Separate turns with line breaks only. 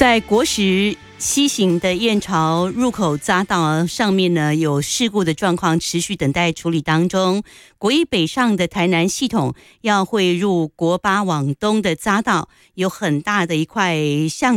在国十西行的燕巢入口匝道上面呢，有事故的状况持续等待处理当中。国一北上的台南系统要汇入国八往东的匝道，有很大的一块向